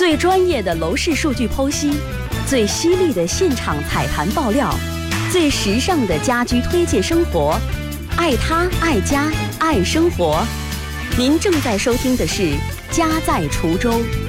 最专业的楼市数据剖析，最犀利的现场踩盘爆料，最时尚的家居推介生活，爱他爱家爱生活。您正在收听的是《家在滁州》。